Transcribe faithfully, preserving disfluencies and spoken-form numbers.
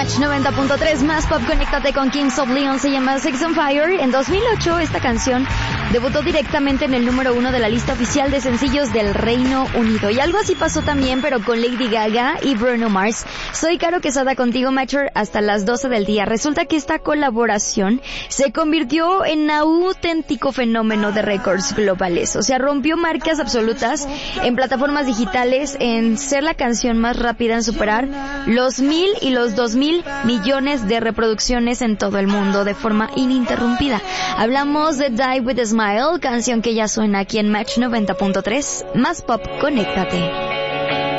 Match noventa punto tres, más pop, conéctate con Kings of Leon, se llama Sex on Fire. En dos mil ocho esta canción debutó directamente en el número uno de la lista oficial de sencillos del Reino Unido. Y algo así pasó también, pero con Lady Gaga y Bruno Mars. Soy Caro Quesada contigo, Matcher, hasta las doce del día. Resulta que esta colaboración se convirtió en auténtico fenómeno de récords globales. O sea, rompió marcas absolutas en plataformas digitales en ser la canción más rápida en superar los mil y los dos mil millones de reproducciones en todo el mundo de forma ininterrumpida. Hablamos de Die With a Smile, canción que ya suena aquí en Match noventa punto tres, más pop, conéctate.